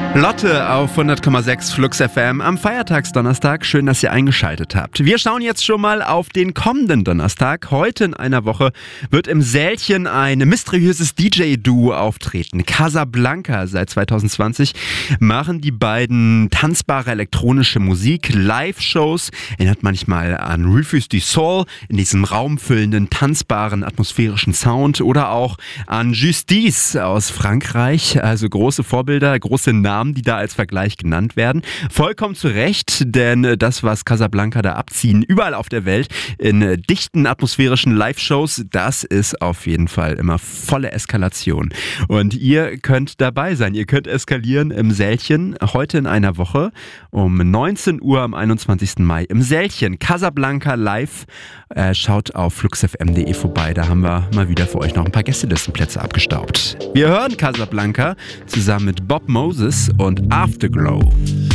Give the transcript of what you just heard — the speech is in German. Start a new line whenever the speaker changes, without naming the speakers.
Lotte auf 100,6 Flux FM am Feiertagsdonnerstag. Schön, dass ihr eingeschaltet habt. Wir schauen jetzt schon mal auf den kommenden Donnerstag. Heute in einer Woche wird im Sälchen ein mysteriöses DJ-Duo auftreten. Casablanca. Seit 2020 machen die beiden tanzbare elektronische Musik. Live-Shows erinnert manchmal an Rufus du Sol in diesem raumfüllenden, tanzbaren, atmosphärischen Sound oder auch an Justice aus Frankreich. Also große Vorbilder, große Namen, die da als Vergleich genannt werden. Vollkommen zu Recht, denn das, was Casablanca da abziehen, überall auf der Welt, in dichten atmosphärischen Live-Shows, das ist auf jeden Fall immer volle Eskalation. Und ihr könnt dabei sein, ihr könnt eskalieren im Sälchen, heute in einer Woche um 19 Uhr am 21. Mai im Sälchen. Casablanca live. Schaut auf fluxfm.de vorbei, da haben wir mal wieder für euch noch ein paar Gästelistenplätze abgestaubt. Wir hören Casablanca zusammen mit Bob Moses und Afterglow.